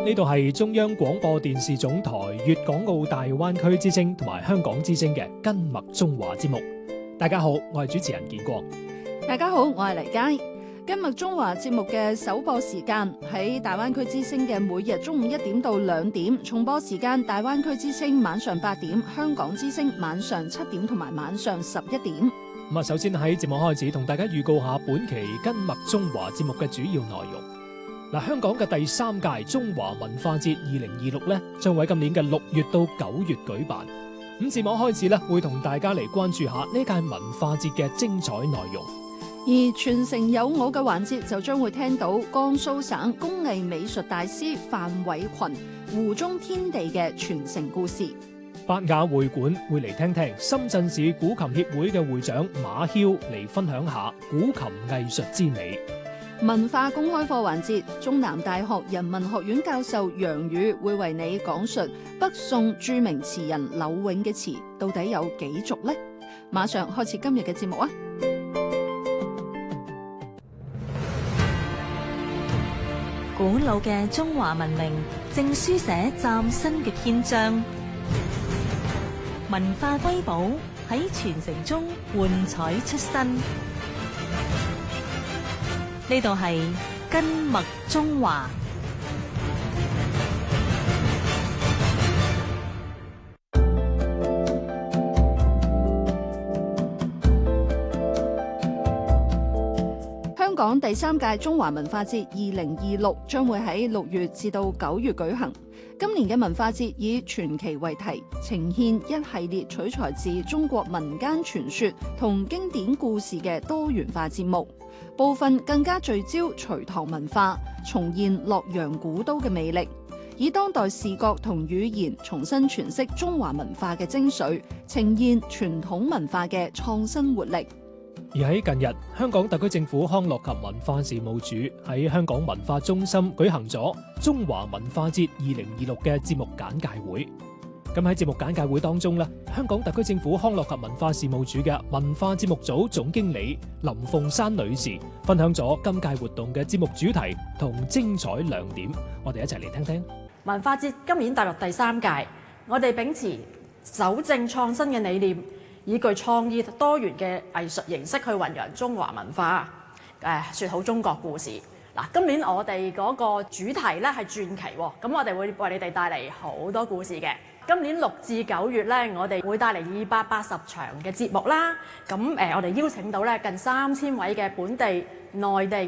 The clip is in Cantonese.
呢度係中央廣播電視總台粵港澳大灣區之聲同埋香港之聲嘅跟麥中華節目。大家好，我係主持人建國。 大家好，我係黎佳。跟麥中華節目嘅首播時間喺大灣區之聲嘅每日中午1點到2點，重播時間大灣區之聲晚上8點，香港之聲晚上7點同埋晚上11點。 咁啊，首先喺節目開始同大家預告下本期跟麥中華節目嘅主要內容。嗱，香港嘅第3屆中華文化節2026咧，將會喺今年嘅6月到9月舉辦。咁節目開始咧，會同大家嚟關注下呢屆文化節嘅精彩內容。 而傳承有我嘅環節就將會聽到江蘇省工藝美術大師范偉群湖中天地嘅傳承故事。 百雅會館會嚟聽聽深圳市古琴協會嘅會長馬驍嚟分享下古琴藝術之美。 文化公開課環節，中南大學人文學院教授楊宇會為你講述北宋著名詞人柳永嘅詞到底有幾俗呢？馬上開始今日嘅節目啊！ 古老嘅中華文明正書寫嶄新嘅篇章，文化瑰寶喺傳承中煥彩出新。呢度係跟麥中華。 香港第3屆中華文化節2026將會喺6月至到9月舉行。今年嘅文化節以傳奇為題，呈現一系列取材自中國民間傳說同經典故事嘅多元化節目，部分更加聚焦隋唐文化，重現洛陽古都嘅魅力，以當代視覺同語言重新詮釋中華文化嘅精髓，呈現傳統文化嘅創新活力。 而喺近日，香港特區政府康樂及文化事務署喺香港文化中心舉行咗中華文化節2026嘅節目簡介會。咁喺節目簡介會當中咧，香港特區政府康樂及文化事務署嘅文化節目組總經理林鳳珊女士分享咗今屆活動嘅節目主題同精彩亮點。我哋一齊嚟聽聽。 文化節今年踏入第3屆，我哋秉持守正創新嘅理念，以具創意多元嘅藝術形式去弘揚中華文化，説好中國故事。嗱，今年我哋嗰個主題咧係傳奇喎，咁我哋會為你哋帶嚟好多故事嘅。今年6至9月咧，我哋會帶嚟280場嘅節目啦。咁我哋邀請到咧近3000位嘅本地、內地